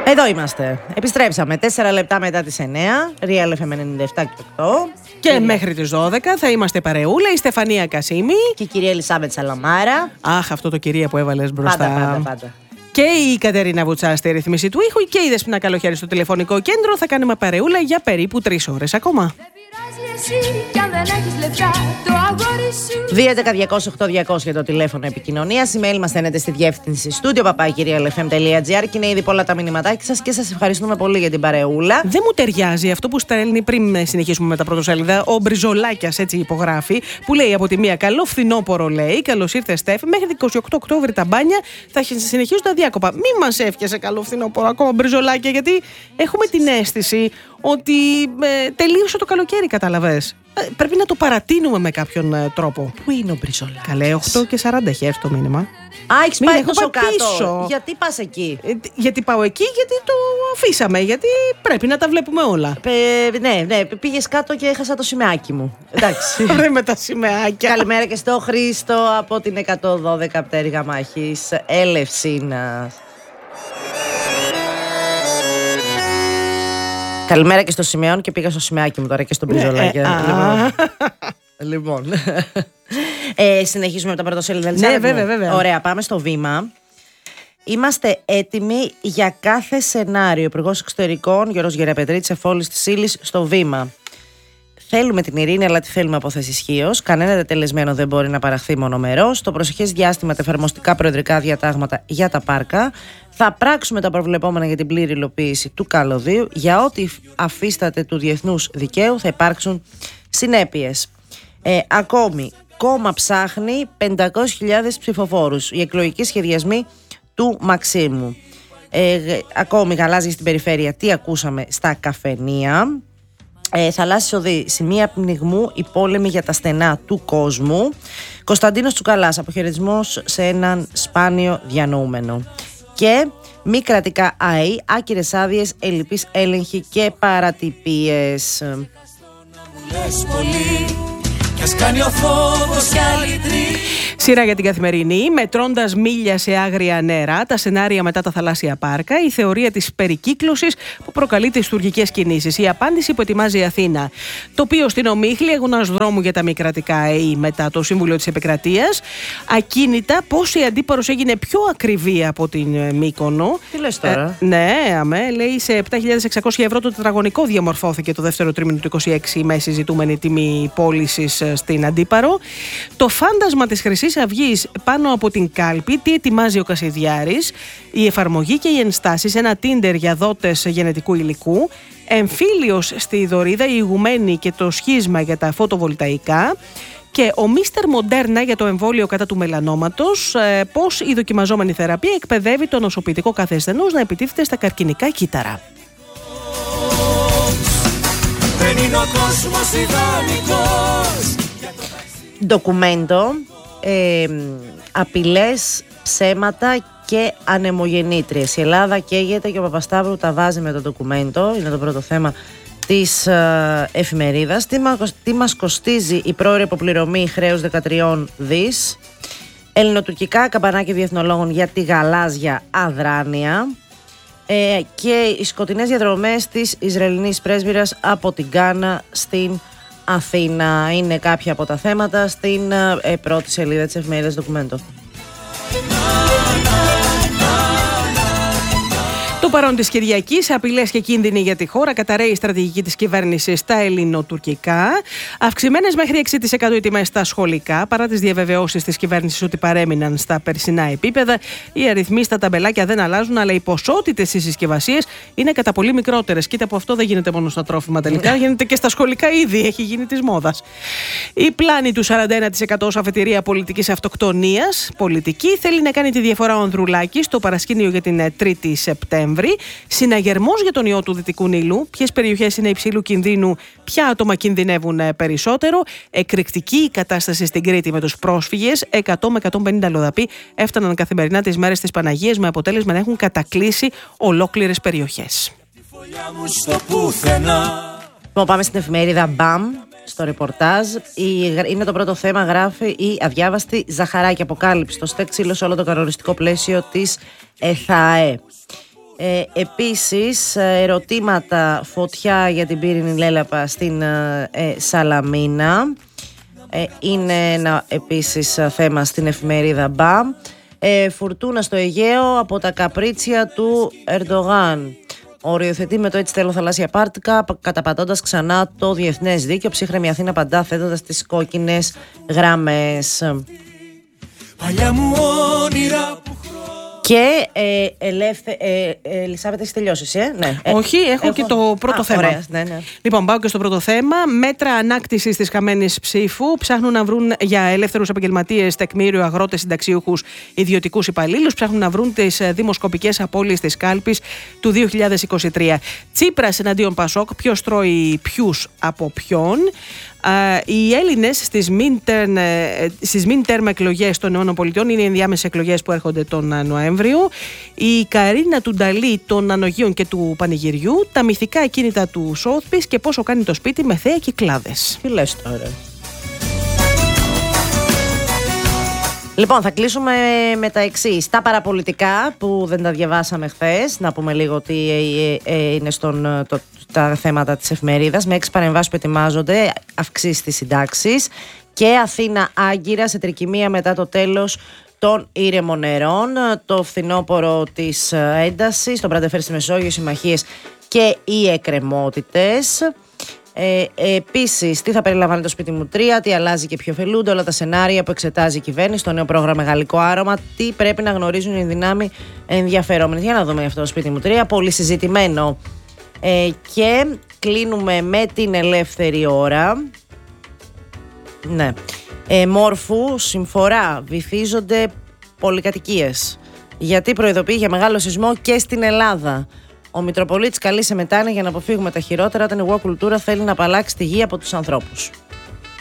Εδώ είμαστε. Επιστρέψαμε 4 λεπτά μετά τις 9. Real FM 97,8. Και μέχρι τις 12 θα είμαστε παρεούλα. Η Στεφανία Κασίμη. Και η κυρία Ελισάβετ Σαλαμάρα. Αχ, αυτό το κυρία που έβαλες μπροστά. Πάντα. Και η Κατερίνα Βουτσά στη ρυθμίση του ήχου και η Δεσποινα Καλοχέρη στο τηλεφωνικό κέντρο. Θα κάνουμε παρεούλα για περίπου 3 ώρες ακόμα. 2.11.208.200 για το τηλέφωνο επικοινωνίας. Email μας στέλνετε στη διεύθυνση studio@realfm.gr και είναι ήδη πολλά τα μηνυματάκια σας και σας ευχαριστούμε πολύ για την παρεούλα. Δεν μου ταιριάζει αυτό που στέλνει πριν συνεχίσουμε με τα πρωτοσέλιδα. Ο Μπριζολάκιας έτσι υπογράφει, που λέει από τη μία: καλό φθινόπωρο, λέει. Καλώς ήρθε, Στέφ. Μέχρι 28 Οκτώβρη τα μπάνια θα συνεχίσουν τα διάκοπα. Μη μας εύχεσαι καλό φθινόπωρο ακόμα, Μπριζολάκια, γιατί έχουμε την αίσθηση ότι τελείωσε το καλοκαίρι, κατάλαβες. Πρέπει να το παρατείνουμε με κάποιον τρόπο. Πού είναι ο Μπριζολάκης? Καλέ, 8:40 έχει έρθει το μήνυμα. Α, έχεις πάει τόσο κάτω. Γιατί πας εκεί? Γιατί πάω εκεί, γιατί το αφήσαμε. Γιατί πρέπει να τα βλέπουμε όλα. Ναι, πήγες κάτω και έχασα το σημαίακι μου. Εντάξει. Ωραία με τα σημαίακια. Καλημέρα και στο Χρήστο από την 112 πτέρυγα μάχης Ελευσίνας. Καλημέρα και στο Σημεών και πήγα στο σημαίακι μου τώρα και στον Μπριζολάκη. Λοιπόν. Συνεχίζουμε με τα πρωτοσέλιδα. Ναι, βέβαια. Ωραία, πάμε στο βήμα. Είμαστε έτοιμοι για κάθε σενάριο. Υπουργός Εξωτερικών Γιώργος Γεραπετρίτης εφόλης της ύλης στο βήμα. Θέλουμε την ειρήνη, αλλά τη θέλουμε από θέση ισχύως. Κανένα τετελεσμένο δεν μπορεί να παραχθεί μονομερός. Στο προσεχές διάστημα τα εφαρμοστικά προεδρικά διατάγματα για τα πάρκα. Θα πράξουμε τα προβλεπόμενα για την πλήρη υλοποίηση του καλωδίου. Για ό,τι αφίσταται του διεθνούς δικαίου θα υπάρξουν συνέπειες. Ακόμη, κόμμα ψάχνει 500.000 ψηφοφόρους. Οι εκλογικοί σχεδιασμοί του Μαξίμου. Ακόμη, γαλάζια στην περιφέρεια. Τι ακούσαμε στα καφενεία. Θαλάσσιες οδοί, σημεία πνιγμού, οι πόλεμοι για τα στενά του κόσμου. Κωνσταντίνος Τσουκαλάς, αποχαιρετισμός σε έναν σπάνιο διανοούμενο. Και μη κρατικά ΑΕΗ, άκυρες άδειες, ελλειπής έλεγχοι και παρατυπίες. Σειρά για την καθημερινή, μετρώντας μίλια σε άγρια νερά, τα σενάρια μετά τα θαλάσσια πάρκα, η θεωρία της περικύκλωσης που προκαλεί τις τουρκικές κινήσεις, η απάντηση που ετοιμάζει η Αθήνα. Τοπίο στην Ομίχλη, αγώνας δρόμου για τα μη κρατικά ΑΕΗ μετά το Σύμβουλο της Επικρατείας. Ακίνητα, πώς η αντίπαρος έγινε πιο ακριβή από την Μύκονο. Τι λες τώρα? Ναι, λέει σε 7.600 ευρώ το τετραγωνικό διαμορφώθηκε το δεύτερο τρίμηνο του 2026 η μέση ζητούμενη τιμή πώλησης στην Αντίπαρο. Το φάντασμα της Χρυσής Αυγής πάνω από την κάλπη, τι ετοιμάζει ο Κασιδιάρης, η εφαρμογή και οι ενστάσεις, ένα Tinder για δότες γενετικού υλικού, εμφύλιος στη Δωρίδα, η ηγουμένη και το σχίσμα για τα φωτοβολταϊκά και ο Μίστερ Μοντέρνα για το εμβόλιο κατά του μελανόματος, πώς η δοκιμαζόμενη θεραπεία εκπαιδεύει το νοσοποιητικό κάθε ασθενούς να επιτίθεται στα καρκινικά κύτταρα. Δεν είναι ο κόσμος ιδανικός. Ντοκουμέντο, απειλές, ψέματα και ανεμογεννήτριες. Η Ελλάδα καίγεται και ο Παπασταύρου τα βάζει με το ντοκουμέντο. Είναι το πρώτο θέμα της εφημερίδας. Τι μας κοστίζει η πρόωρη αποπληρωμή χρέους 13 δις. Ελληνοτουρκικά καμπανάκια διεθνολόγων για τη γαλάζια αδράνεια. Και οι σκοτεινές διαδρομές της Ισραηλινής πρέσβυρας από την Γκάνα στην Αθήνα. Είναι κάποια από τα θέματα στην πρώτη σελίδα της εφημερίδας Ντοκουμέντο. Το παρόν της Κυριακής, απειλές και κίνδυνοι για τη χώρα, καταρρέει η στρατηγική της κυβέρνησης στα ελληνοτουρκικά. Αυξημένες μέχρι 6% οι τιμές στα σχολικά, παρά τις διαβεβαιώσεις της κυβέρνησης ότι παρέμειναν στα περσινά επίπεδα. Οι αριθμοί στα ταμπελάκια δεν αλλάζουν, αλλά οι ποσότητες στις συσκευασίες είναι κατά πολύ μικρότερες. Κοίτα, που αυτό δεν γίνεται μόνο στα τρόφιμα τελικά, γίνεται και στα σχολικά ήδη, έχει γίνει της μόδας. Η πλάνη του 41% ως αφετηρία πολιτικής αυτοκτονίας. Πολιτική θέλει να κάνει τη διαφορά ο Ανδρουλάκης στο παρασκήνιο για την 3η Σεπτέμβρη. Συναγερμός για τον ιό του Δυτικού Νείλου. Ποιες περιοχές είναι υψηλού κινδύνου, ποια άτομα κινδυνεύουν περισσότερο. Εκρηκτική η κατάσταση στην Κρήτη με τους πρόσφυγες. 100 με 150 λοδαποί έφταναν καθημερινά τις μέρες της Παναγίας με αποτέλεσμα να έχουν κατακλείσει ολόκληρες περιοχές. Πάμε στην εφημερίδα BAM. Στο ρεπορτάζ είναι το πρώτο θέμα, γράφει η αδιάβαστη Ζαχαράκη. Αποκάλυψη, το στέκ ξύλο σε όλο το κανονιστικό πλαίσιο της ΕΘΑΕ. Επίσης, ερωτήματα φωτιά για την πύρινη λέλαπα στην Σαλαμίνα. Είναι ένα επίσης θέμα στην εφημερίδα Μπαμ. Φουρτούνα στο Αιγαίο από τα καπρίτσια του Ερντογάν. Οριοθετεί με το έτσι θέλω θαλάσσια πάρτικα, καταπατώντας ξανά το διεθνές δίκαιο. Ψύχρεμη Αθήνα παντά θέτοντας τις κόκκινες γραμμές. Παλιά μου όνειρα που Και Ελισάβετ, έχεις τελειώσει, ναι. Όχι, έχω και το πρώτο θέμα. Ωραία, ναι. Λοιπόν, πάω και στο πρώτο θέμα. Μέτρα ανάκτησης της χαμένης ψήφου. Ψάχνουν να βρουν για ελεύθερους επαγγελματίες, τεκμήριο, αγρότες, συνταξιούχους, ιδιωτικούς υπαλλήλους. Ψάχνουν να βρουν τις δημοσκοπικές απώλειες της κάλπης του 2023. Τσίπρας εναντίον Πασόκ. Ποιος τρώει ποιους από ποιον. Οι Έλληνες στις midterm εκλογές των ΗΠΑ, είναι οι ενδιάμεσες εκλογές που έρχονται τον Νοέμβριο. Η Καρίνα του Νταλή των Ανογείων και του Πανηγυριού. Τα μυθικά ακίνητα του Σόθμπις και πόσο κάνει το σπίτι με θέα κυκλάδες. Τι λες τώρα? Λοιπόν, θα κλείσουμε με τα εξής. Τα παραπολιτικά που δεν τα διαβάσαμε χθες. Να πούμε λίγο ότι είναι τα θέματα της εφημερίδας. Με 6 παρεμβάσεις που ετοιμάζονται, αυξήσεις στις συντάξεις. Και Αθήνα Άγκυρα σε τρικυμία μετά το τέλος των ήρεμων νερών. Το φθινόπωρο της έντασης, το Μπραντεφέρ στη Μεσόγειο, συμμαχίες και οι εκκρεμότητες. Επίσης, τι θα περιλαμβάνει το σπίτι μου 3, τι αλλάζει και ποιο ωφελούνται, όλα τα σενάρια που εξετάζει η κυβέρνηση, το νέο πρόγραμμα Γαλλικό Άρωμα, τι πρέπει να γνωρίζουν οι δυνάμοι ενδιαφερόμενοι. Για να δούμε αυτό το σπίτι μου 3, πολύ συζητημένο. Και κλείνουμε με την Ελεύθερη Ώρα. Ναι. Μόρφου, συμφορά, βυθίζονται πολυκατοικίες. Γιατί προειδοποιεί για μεγάλο σεισμό και στην Ελλάδα. Ο Μητροπολίτης καλεί σε μετάνοια για να αποφύγουμε τα χειρότερα όταν η WOW Κουλτούρα θέλει να απαλλάξει τη γη από τους ανθρώπους.